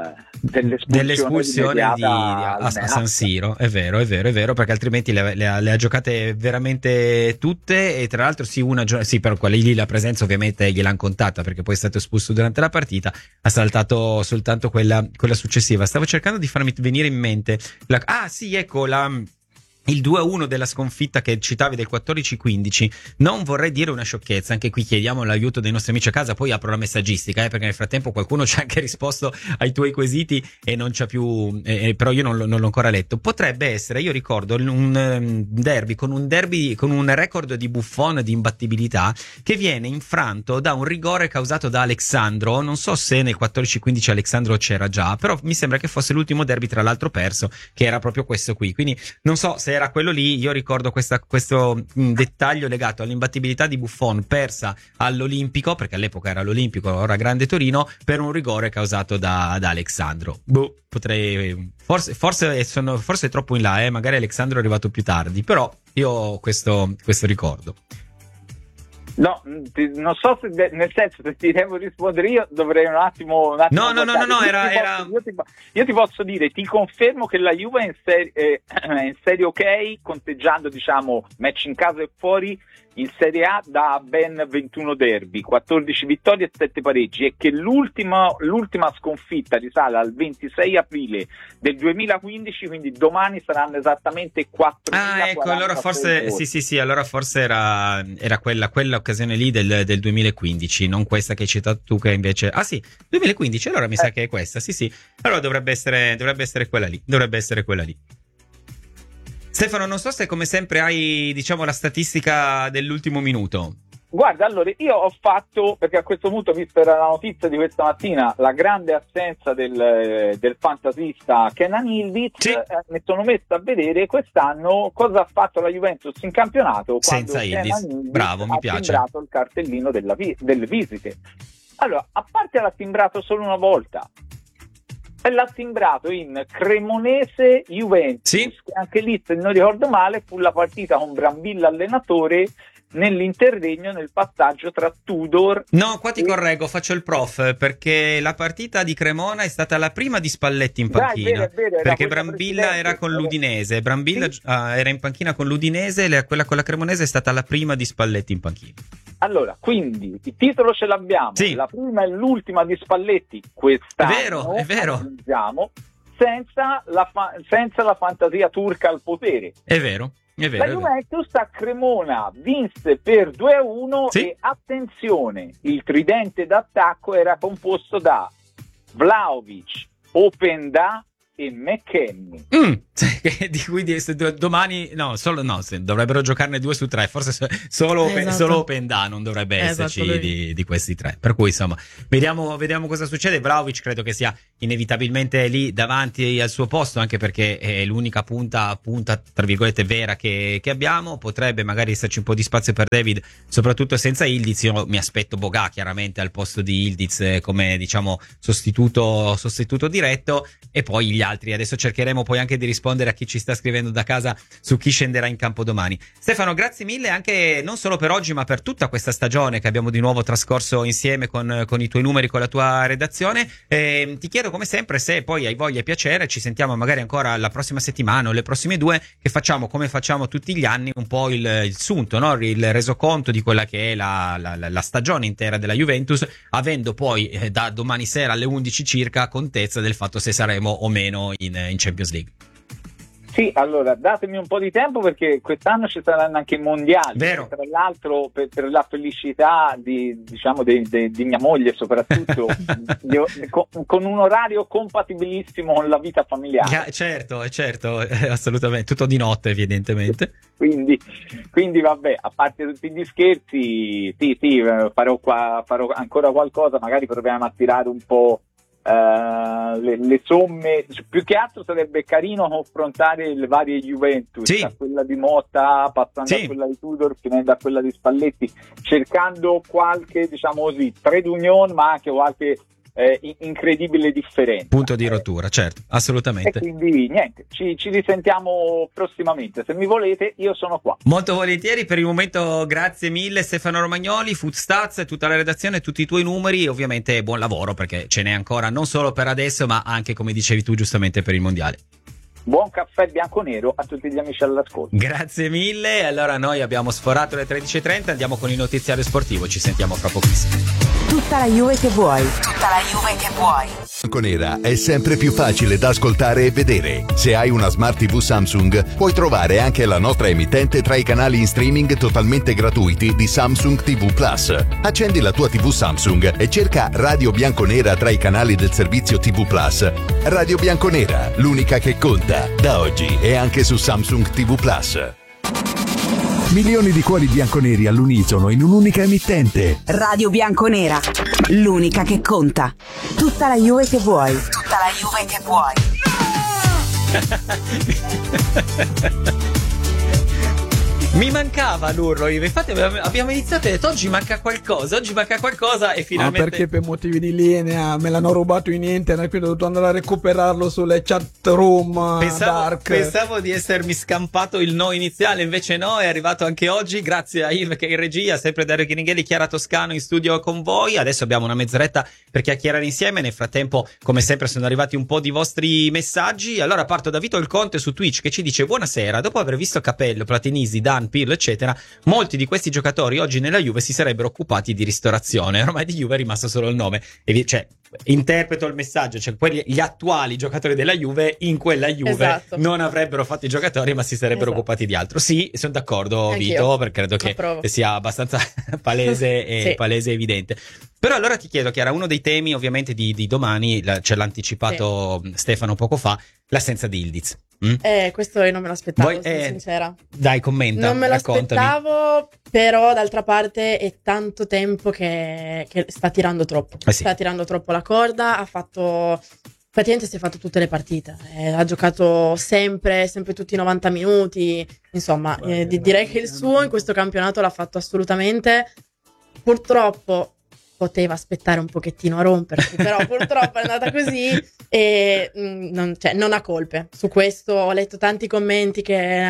dell'espulsione a San Siro. È vero, perché altrimenti le ha giocate veramente tutte, e tra l'altro per quella lì la presenza ovviamente gliel'hanno contata, perché poi è stato espulso durante la partita, ha saltato soltanto quella successiva. Stavo cercando di farmi venire in mente il 2-1 della sconfitta che citavi del 14-15. Non vorrei dire una sciocchezza, anche qui chiediamo l'aiuto dei nostri amici a casa, poi apro la messaggistica, perché nel frattempo qualcuno ci ha anche risposto ai tuoi quesiti e non c'ha più, però io non l'ho ancora letto. Potrebbe essere, io ricordo un derby con un record di Buffon di imbattibilità che viene infranto da un rigore causato da Alexandro. Non so se nel 14-15 Alexandro c'era già, però mi sembra che fosse l'ultimo derby, tra l'altro perso, che era proprio questo qui, quindi non so se era quello lì. Io ricordo questo dettaglio legato all'imbattibilità di Buffon, persa all'Olimpico, perché all'epoca era l'Olimpico, ora Grande Torino, per un rigore causato da Alexandro. Potrei forse è troppo in là, magari Alexandro è arrivato più tardi, però io ho questo ricordo. No, non so se nel senso, se ti devo rispondere io dovrei un attimo No, era io ti posso dire, ti confermo che la Juve è in serie ok, conteggiando diciamo match in casa e fuori, in Serie A da ben 21 derby, 14 vittorie e 7 pareggi, e che l'ultima sconfitta risale al 26 aprile del 2015, quindi domani saranno esattamente 4. Ah, ecco, allora forse sì, allora forse era quella occasione lì del 2015, non questa che hai citato tu, che invece 2015, allora mi sa che è questa. Sì. Allora dovrebbe essere quella lì. Stefano, non so se come sempre hai, diciamo, la statistica dell'ultimo minuto. Guarda, allora io ho fatto, perché a questo punto, visto era la notizia di questa mattina, la grande assenza del fantasista Kenan Yildiz, mi sono messo a vedere quest'anno cosa ha fatto la Juventus in campionato senza Yildiz. Bravo, mi piace. Ha timbrato il cartellino delle visite. Allora, a parte l'ha timbrato solo una volta, e l'ha timbrato in Cremonese Juventus, che anche lì, se non ricordo male, fu la partita con Brambilla allenatore nell'interregno, nel passaggio tra Tudor. No, qua ti correggo, faccio il prof, perché la partita di Cremona è stata la prima di Spalletti in panchina, è vero, perché Brambilla era con l'Udinese, era in panchina con l'Udinese, quella con la Cremonese è stata la prima di Spalletti in panchina. Allora, quindi il titolo ce l'abbiamo, la prima e l'ultima di Spalletti quest'anno, è vero. Senza la fantasia turca al potere. È vero. La Juventus a Cremona vinse per 2-1 e attenzione, il tridente d'attacco era composto da Vlahovic, Openda e McKennie. Di cui domani dovrebbero giocarne 2 su 3, forse solo Openda non dovrebbe esserci di questi 3, per cui insomma vediamo cosa succede. Vlahovic credo che sia inevitabilmente lì davanti al suo posto, anche perché è l'unica punta tra virgolette vera che abbiamo. Potrebbe magari esserci un po' di spazio per David, soprattutto senza Ildiz. Io mi aspetto Boga chiaramente al posto di Ildiz come diciamo sostituto diretto, e poi gli altri adesso cercheremo poi anche di rispondere a chi ci sta scrivendo da casa su chi scenderà in campo domani. Stefano, grazie mille anche non solo per oggi ma per tutta questa stagione che abbiamo di nuovo trascorso insieme con i tuoi numeri, con la tua redazione. Ti chiedo come sempre se poi hai voglia e piacere ci sentiamo magari ancora la prossima settimana o le prossime 2, che facciamo come facciamo tutti gli anni un po' il sunto, no? Il resoconto di quella che è la stagione intera della Juventus, avendo poi da domani sera alle 11 circa contezza del fatto se saremo o meno in Champions League. Sì, allora datemi un po' di tempo perché quest'anno ci saranno anche i mondiali. Vero. Tra l'altro per la felicità di mia moglie soprattutto, con un orario compatibilissimo con la vita familiare. Certo, assolutamente, tutto di notte evidentemente. Quindi vabbè, a parte tutti gli scherzi, sì, farò ancora qualcosa, magari proviamo a tirare un po' le somme. Più che altro sarebbe carino confrontare le varie Juventus, da quella di Motta passando a quella di Tudor finendo a quella di Spalletti, cercando qualche, diciamo così, trade union ma anche qualche incredibile differenza, punto di rottura, certo, assolutamente. E quindi niente, ci risentiamo prossimamente, se mi volete io sono qua. Molto volentieri. Per il momento grazie mille Stefano Romagnoli, Footstats, tutta la redazione, tutti i tuoi numeri, e ovviamente buon lavoro perché ce n'è ancora non solo per adesso ma anche, come dicevi tu giustamente, per il mondiale. Buon caffè bianco-nero a tutti gli amici all'ascolto. Grazie mille. Allora noi abbiamo sforato le 13.30, andiamo con il notiziario sportivo, ci sentiamo fra pochissimo. Tutta la Juve che vuoi. Tutta la Juve che vuoi. Bianconera è sempre più facile da ascoltare e vedere. Se hai una Smart TV Samsung, puoi trovare anche la nostra emittente tra i canali in streaming totalmente gratuiti di Samsung TV Plus. Accendi la tua TV Samsung e cerca Radio Bianconera tra i canali del servizio TV Plus. Radio Bianconera, l'unica che conta. Da oggi è anche su Samsung TV Plus. Milioni di cuori bianconeri all'unisono in un'unica emittente. Radio Bianconera, l'unica che conta. Tutta la Juve che vuoi. Tutta la Juve che vuoi. Mi mancava l'urlo, infatti abbiamo iniziato e detto oggi manca qualcosa e finalmente... Ma perché per motivi di linea me l'hanno rubato in internet, quindi ho dovuto andare a recuperarlo sulle chat room dark. Pensavo di essermi scampato il no iniziale, invece no, è arrivato anche oggi, grazie a Yves che è in regia, sempre Dario Chiringhelli, Chiara Toscano in studio con voi. Adesso abbiamo una mezz'oretta per chiacchierare insieme, nel frattempo come sempre sono arrivati un po' di vostri messaggi. Allora parto da Vito il Conte su Twitch che ci dice: buonasera, dopo aver visto Capello, Platinisi, Dan, Pirlo eccetera, molti di questi giocatori oggi nella Juve si sarebbero occupati di ristorazione, ormai di Juve è rimasto solo il nome, cioè interpreto il messaggio, cioè gli attuali giocatori della Juve in quella Juve non avrebbero fatto i giocatori ma si sarebbero occupati di altro. Sì, sono d'accordo. Anch'io. Vito, perché credo che sia abbastanza palese e palese e evidente. Però allora ti chiedo, Chiara, uno dei temi ovviamente di domani, ce l'ha anticipato Stefano poco fa, l'assenza di Ildiz. Questo io non me lo aspettavo, sono sincera. Dai, commenta. Non me lo aspettavo, però d'altra parte è tanto tempo che sta tirando troppo. Sta tirando troppo la corda, praticamente si è fatto tutte le partite, ha giocato sempre tutti i 90 minuti, insomma, direi che il suo in questo campionato l'ha fatto assolutamente. Purtroppo poteva aspettare un pochettino a rompersi, però purtroppo è andata così e non ha colpe. Su questo ho letto tanti commenti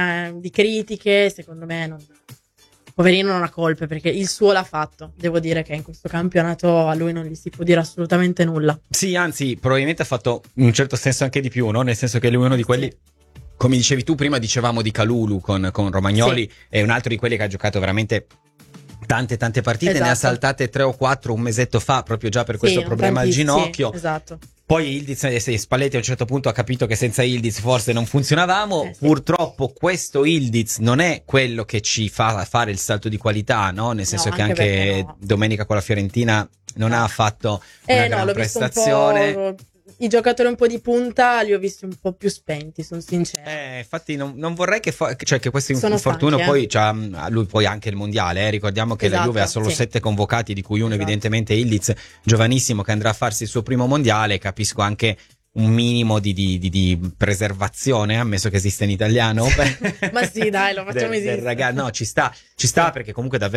di critiche, secondo me poverino non ha colpe perché il suo l'ha fatto. Devo dire che in questo campionato a lui non gli si può dire assolutamente nulla. Sì, anzi, probabilmente ha fatto in un certo senso anche di più, no? Nel senso che lui è uno di quelli, come dicevi tu, prima dicevamo di Kalulu con Romagnoli, è un altro di quelli che ha giocato veramente tante partite, ne ha saltate 3 o 4 un mesetto fa, proprio già per questo problema al ginocchio. Esatto. Poi Ildiz, Spalletti a un certo punto ha capito che senza Ildiz forse non funzionavamo. Purtroppo questo Ildiz non è quello che ci fa fare il salto di qualità, no? Nel senso che anche domenica con la Fiorentina non ha fatto una gran prestazione. i giocatori un po' di punta li ho visti un po' più spenti, sono sincera. Infatti non vorrei che questo Sono infortunio stanchi, poi c'ha lui poi anche il mondiale, ricordiamo che la Esatto, Juve ha solo sì. 7 convocati, di cui uno Esatto. evidentemente Ildiz, giovanissimo, che andrà a farsi il suo primo mondiale. Capisco anche un minimo di preservazione, ammesso che esista in italiano. Ma sì, dai, lo facciamo esistere. No, ci sta perché comunque davvero